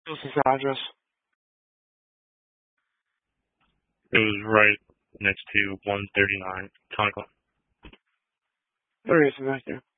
What's his address? It was right next to 139 Comic Con. There he is, right there.